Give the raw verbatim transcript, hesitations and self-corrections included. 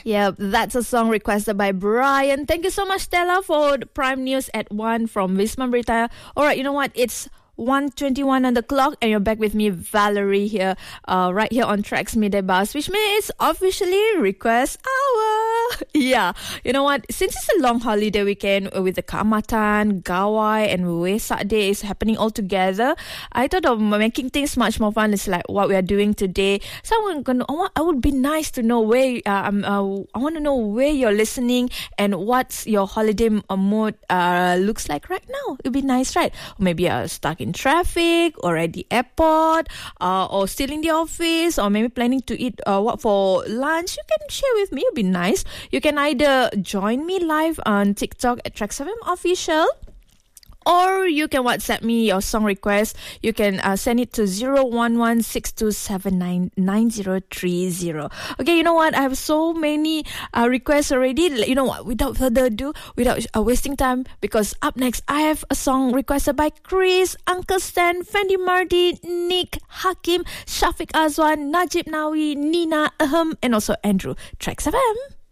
Yeah, that's a song requested by Brian. Thank you so much, Stella, for the Prime News at one from Wisma Berita. All right, you know what? It's one twenty-one on the clock, and you're back with me, Valerie, here, uh, right here on Tracks Midday Bus, which means it's officially request hour. Yeah, you know what? Since it's a long holiday weekend with the Kaamatan, Gawai, and Wesak Day is happening all together, I thought of making things much more fun. It's like what we are doing today. So I'm gonna, I, want, I would be nice to know where. Uh, um, uh, I want to know where you're listening and what's your holiday mood uh, looks like right now. It'd be nice, right? Or maybe you're stuck in in traffic or at the airport uh, or still in the office or maybe planning to eat uh, what for lunch. You can share with me. It'll be nice. You can either join me live on TikTok at Tracks F M Official, or you can WhatsApp me your song request. You can uh, send it to zero one one six two seven nine nine zero three zero. Okay, you know what? I have so many uh, requests already. You know what? Without further ado, without uh, wasting time, because up next, I have a song requested by Chris, Uncle Stan, Fendi Mardi, Nick, Hakim, Shafiq Azwan, Najib Nawi, Nina, Ahem, and also Andrew. Tracks F M.